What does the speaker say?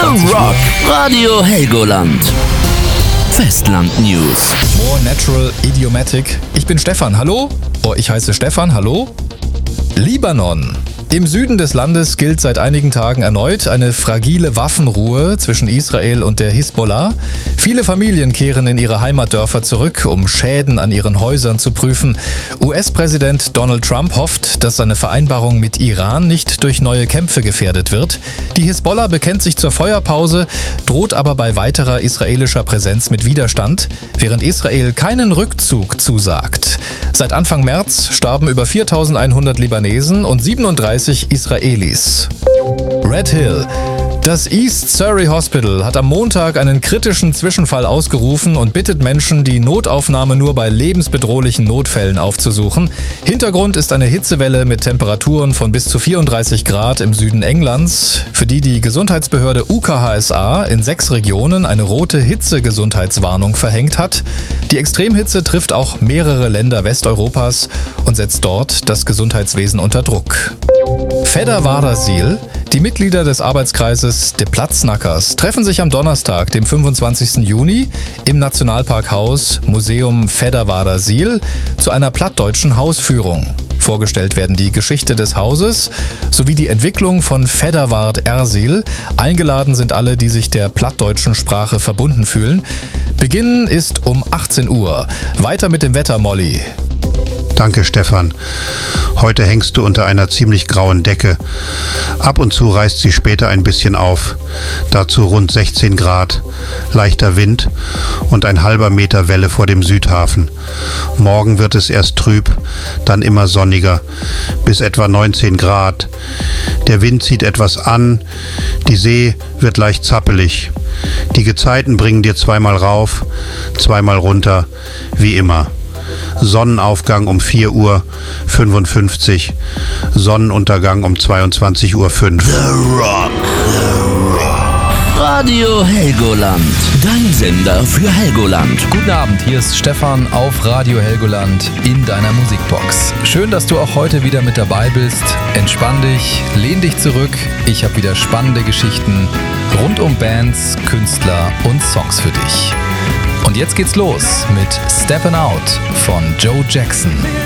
The Rock. Radio Helgoland. Festland News. More Natural Idiomatic. Ich bin Stefan, hallo? Oh, ich heiße Stefan, hallo? Libanon. Im Süden des Landes gilt seit einigen Tagen erneut eine fragile Waffenruhe zwischen Israel und der Hisbollah. Viele Familien kehren in ihre Heimatdörfer zurück, um Schäden an ihren Häusern zu prüfen. US-Präsident Donald Trump hofft, dass seine Vereinbarung mit Iran nicht durch neue Kämpfe gefährdet wird. Die Hisbollah bekennt sich zur Feuerpause, droht aber bei weiterer israelischer Präsenz mit Widerstand, während Israel keinen Rückzug zusagt. Seit Anfang März starben über 4.100 Libanesen und 37 Israelis. Red Hill. Das East Surrey Hospital hat am Montag einen kritischen Zwischenfall ausgerufen und bittet Menschen, die Notaufnahme nur bei lebensbedrohlichen Notfällen aufzusuchen. Hintergrund ist eine Hitzewelle mit Temperaturen von bis zu 34 Grad im Süden Englands, für die die Gesundheitsbehörde UKHSA in 6 Regionen eine rote Hitzegesundheitswarnung verhängt hat. Die Extremhitze trifft auch mehrere Länder Westeuropas und setzt dort das Gesundheitswesen unter Druck. Fedderwarder-Siel. Die Mitglieder des Arbeitskreises De Platznackers treffen sich am Donnerstag, dem 25. Juni, im Nationalparkhaus Museum Fedderwarder-Siel zu einer plattdeutschen Hausführung. Vorgestellt werden die Geschichte des Hauses sowie die Entwicklung von Fedderward-Ersiel. Eingeladen sind alle, die sich der plattdeutschen Sprache verbunden fühlen. Beginn ist um 18 Uhr. Weiter mit dem Wetter, Molly. Danke, Stefan. Heute hängst du unter einer ziemlich grauen Decke. Ab und zu reißt sie später ein bisschen auf. Dazu rund 16 Grad, leichter Wind und ein halber Meter Welle vor dem Südhafen. Morgen wird es erst trüb, dann immer sonniger, bis etwa 19 Grad. Der Wind zieht etwas an, die See wird leicht zappelig. Die Gezeiten bringen dir zweimal rauf, zweimal runter, wie immer. Sonnenaufgang um 4:55 Uhr, Sonnenuntergang um 22:05 Uhr. The Rock. Radio Helgoland. Dein Sender für Helgoland. Guten Abend, hier ist Stefan auf Radio Helgoland in deiner Musikbox. Schön, dass du auch heute wieder mit dabei bist. Entspann dich, lehn dich zurück. Ich habe wieder spannende Geschichten rund um Bands, Künstler und Songs für dich. Und jetzt geht's los mit Steppin' Out von Joe Jackson.